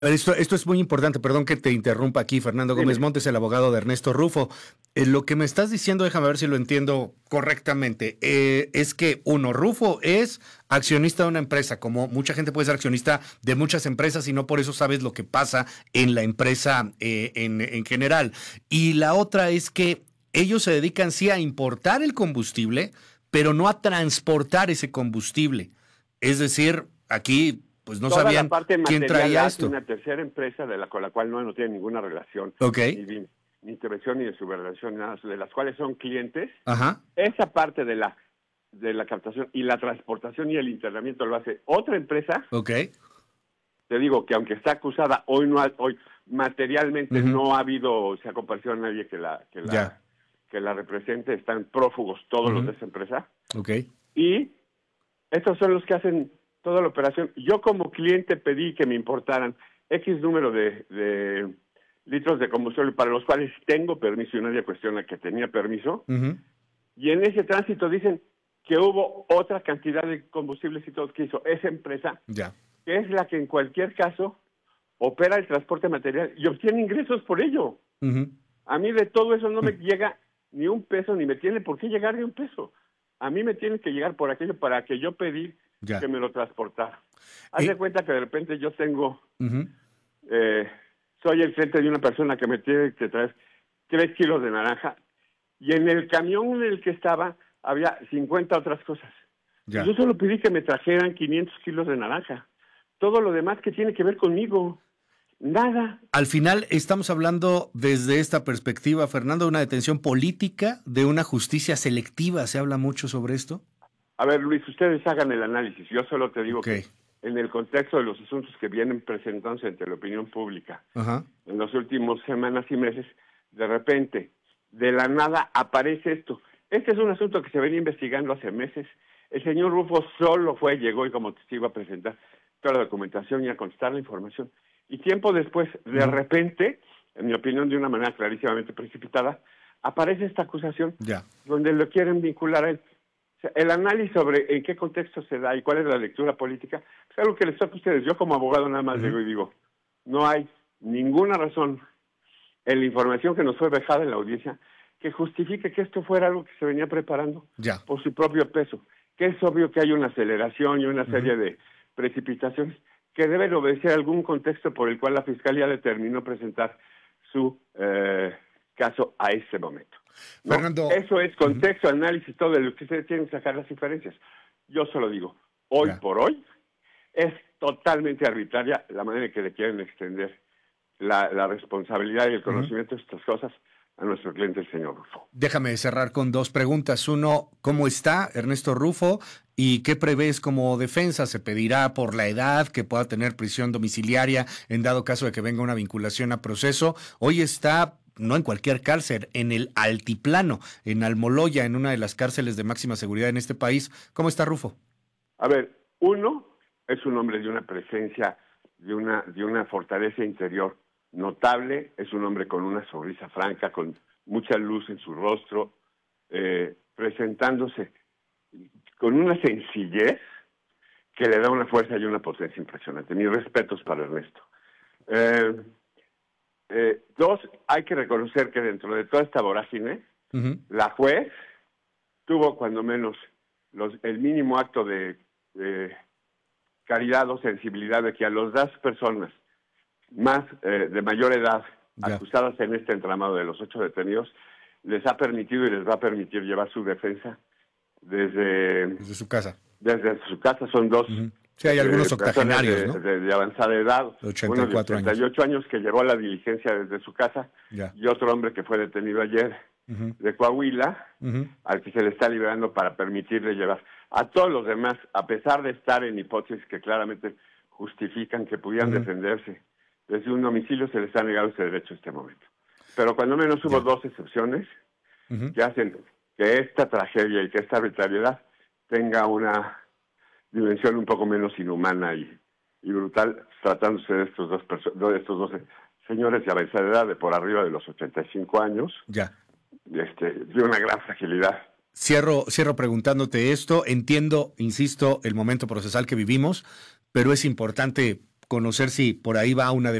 Esto es muy importante, perdón que te interrumpa aquí, Fernando Gómez Dime. Montes, el abogado de Ernesto Rufo. Lo que me estás diciendo, déjame ver si lo entiendo correctamente, es que Rufo es accionista de una empresa, como mucha gente puede ser accionista de muchas empresas y no por eso sabes lo que pasa en la empresa en general. Y la otra es que ellos se dedican sí a importar el combustible, pero no a transportar ese combustible. Es decir, aquí pues no Toda la sabían parte quién material traía la hace esto. una tercera empresa con la cual no tiene ninguna relación, Ok, ni intervención, ni de subordinación, nada, de las cuales son clientes. ajá, Esa parte de la captación y la transportación y el internamiento lo hace otra empresa. ok, Te digo que aunque está acusada, hoy materialmente ujú, no ha habido, se ha comparecido a nadie ya, que la represente, están prófugos todos los ujú, de esa empresa. ok, Y estos son los que hacen toda la operación. Yo como cliente pedí que me importaran X número de litros de combustible para los cuales tengo permiso y nadie cuestiona que tenía permiso. ujú, Y en ese tránsito dicen que hubo otra cantidad de combustibles y todo que hizo esa empresa, ya, que es la que en cualquier caso opera el transporte material y obtiene ingresos por ello. ujú, A mí de todo eso no me llega ni un peso, ni me tiene por qué llegar ni un peso. A mí me tiene que llegar por aquello para que yo pedí ya, que me lo transportara. Haz de cuenta que de repente yo ujú, eh, soy el cliente de una persona que me tiene que traer 3 kilos de naranja y en el camión en el que estaba había 50 otras cosas. Y ya. yo solo pedí que me trajeran 500 kilos de naranja. Todo lo demás que tiene que ver conmigo, nada. Al final estamos hablando desde esta perspectiva, Fernando, de una detención política, de una justicia selectiva. ¿Se habla mucho sobre esto? A ver, Luis, ustedes hagan el análisis. Yo solo te digo Ok, que en el contexto de los asuntos que vienen presentándose ante la opinión pública ajá, en las últimas semanas y meses, de repente, de la nada, aparece esto. Este es un asunto que se venía investigando hace meses. El señor Rufo solo llegó y como testigo a presentar toda la documentación y a contestar la información. Y tiempo después, de ujú, repente, en mi opinión de una manera clarísimamente precipitada, aparece esta acusación ya, donde lo quieren vincular a él. O sea, el análisis sobre en qué contexto se da y cuál es la lectura política es algo que les toca a ustedes. Yo como abogado nada más ujú, digo, no hay ninguna razón en la información que nos fue dejada en la audiencia que justifique que esto fuera algo que se venía preparando ya, por su propio peso, que es obvio que hay una aceleración y una ujú, serie de precipitaciones que deben obedecer a algún contexto por el cual la Fiscalía determinó presentar su caso a este momento. ¿No? Fernando, Eso es ujú, contexto, análisis, todo de lo que ustedes tienen que sacar las diferencias. Yo solo digo, hoy ya. por hoy es totalmente arbitraria la manera en que le quieren extender la responsabilidad y el Ujú. conocimiento de estas cosas a nuestro cliente, el señor Rufo. Déjame cerrar con dos preguntas. Uno, ¿cómo está Ernesto Rufo? ¿Y qué prevés como defensa? ¿Se pedirá por la edad que pueda tener prisión domiciliaria en dado caso de que venga una vinculación a proceso? Hoy está, no en cualquier cárcel, en el Altiplano, en Almoloya, en una de las cárceles de máxima seguridad en este país. ¿Cómo está Rufo? A ver, uno es un hombre de una presencia, de una fortaleza interior notable, es un hombre con una sonrisa franca, con mucha luz en su rostro, presentándose con una sencillez que le da una fuerza y una potencia impresionante. Mis respetos para Ernesto. Eh, Dos, hay que reconocer que dentro de toda esta vorágine, Ujú, la juez tuvo cuando menos el mínimo acto de caridad o sensibilidad de que a las dos personas más de mayor edad ya, acusadas en este entramado de los 8 detenidos les ha permitido y les va a permitir llevar su defensa desde, desde su casa. desde su casa. Son dos Ujú. Sí, hay algunos personas octogenarios, ¿no? de avanzada edad, De uno de 84 años. 88 años que llevó la diligencia desde su casa Ya. y otro hombre que fue detenido ayer Ujú, de Coahuila, ujú, al que se le está liberando para permitirle llevar. A todos los demás, a pesar de estar en hipótesis que claramente justifican que pudieran ujú, defenderse desde un domicilio, se les ha negado ese derecho en este momento. Pero cuando menos hubo ya. dos excepciones Ujú. que hacen que esta tragedia y que esta arbitrariedad tenga una dimensión un poco menos inhumana y brutal, tratándose de de estos dos señores de avanzada edad, de por arriba de los 85 años, Ya. de una gran fragilidad. Cierro preguntándote esto. Entiendo, insisto, el momento procesal que vivimos, pero es importante conocer si por ahí va una